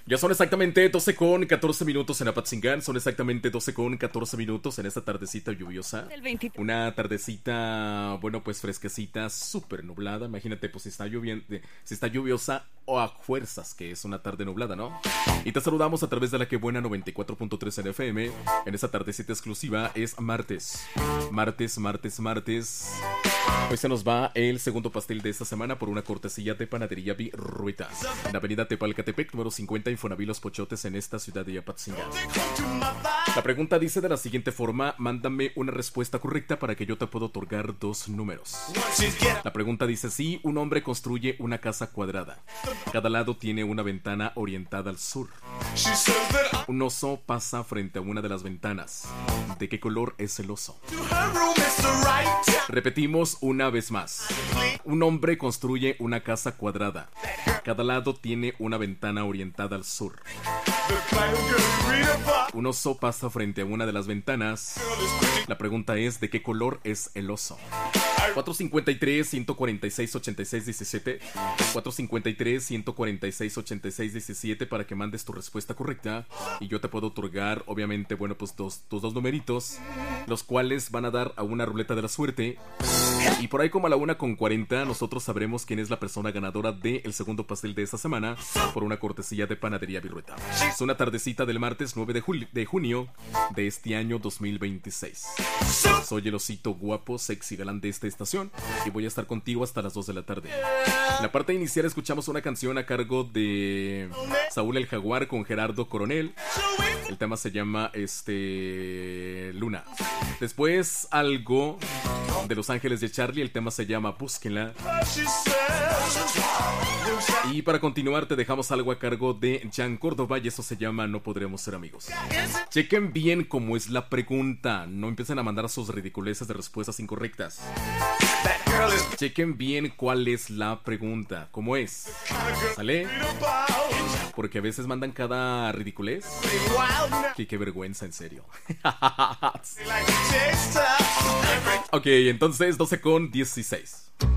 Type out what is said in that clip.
Ya son exactamente 12 con 14 minutos en Apatzingán. Son exactamente 12 con 14 minutos en esta tardecita lluviosa. Una tardecita, bueno, pues fresquecita, súper nublada. Imagínate, pues si está lloviendo, si está lluviosa o a fuerzas que es una tarde nublada, ¿no? Y te saludamos a través de la que buena 94.3 en FM. En esta tardecita exclusiva es martes. Martes. Hoy se nos va el segundo pastel de esta semana por una cortesía de Panadería Virrueta. En Avenida Tepalcatepec, número 50, Infonavit Los Pochotes, en esta ciudad de Apatzingán. La pregunta dice de la siguiente forma: mándame una respuesta correcta para que yo te pueda otorgar 2 números. La pregunta dice: si un hombre construye una casa cuadrada, cada lado tiene una ventana orientada al sur. Un oso pasa frente a una de las ventanas. ¿De qué color es el oso? Repetimos una vez más. Un hombre construye una casa cuadrada. Cada lado tiene una ventana orientada al sur. Un oso pasa frente a una de las ventanas. La pregunta es: ¿de qué color es el oso? 453-146-8617 453-146-8617 para que mandes tu respuesta correcta y yo te puedo otorgar, obviamente, bueno, pues tus dos numeritos, los cuales van a dar a una ruleta de la suerte. Y por ahí como a la 1:40 nosotros sabremos quién es la persona ganadora del segundo pastel de esta semana por una cortesía de Panadería Virrueta. Es una tardecita del martes 9 de junio de este año 2026. Soy el osito guapo, sexy, galán de esta estación y voy a estar contigo hasta las 2 de la tarde. En la parte inicial escuchamos una canción a cargo de Saúl el Jaguar con Gerardo Coronel. El tema se llama Luna. Después algo de Los Ángeles de Charlie, el tema se llama Búsquenla. Y para continuar te dejamos algo a cargo de Jan Córdoba y eso se llama No Podremos Ser Amigos. Chequen bien cómo es la pregunta, no empiecen a mandar sus ridiculeces de respuestas incorrectas. Chequen bien cuál es la pregunta, cómo es, ¿sale? Porque a veces mandan cada ridiculez. Qué vergüenza, en serio. Ok, entonces 12:16.